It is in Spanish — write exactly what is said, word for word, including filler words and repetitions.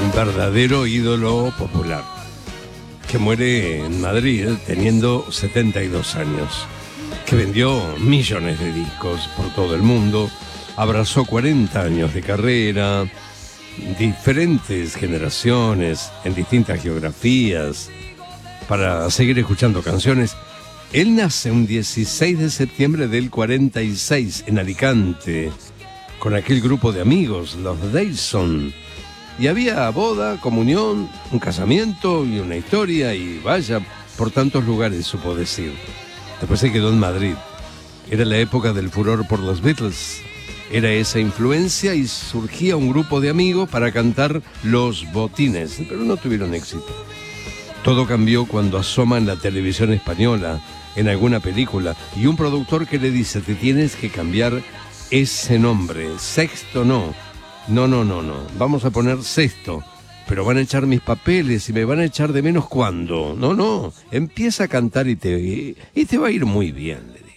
un verdadero ídolo popular, que muere en Madrid teniendo setenta y dos años, que vendió millones de discos por todo el mundo, abrazó cuarenta años de carrera, diferentes generaciones, en distintas geografías, para seguir escuchando canciones. Él nace un dieciséis de septiembre del cuarenta y seis en Alicante, con aquel grupo de amigos, los Dayson. Y había boda, comunión, un casamiento y una historia, y vaya, por tantos lugares supo decir. Después se quedó en Madrid. Era la época del furor por los Beatles. Era esa influencia y surgía un grupo de amigos para cantar Los Botines, pero no tuvieron éxito. Todo cambió cuando asoma en la televisión española, en alguna película, y un productor que le dice: te tienes que cambiar ese nombre, Sexto no, no, no, no, no, vamos a poner Sexto, pero van a echar mis papeles y me van a echar de menos cuando, no, no, empieza a cantar y te, y te va a ir muy bien, le dijo.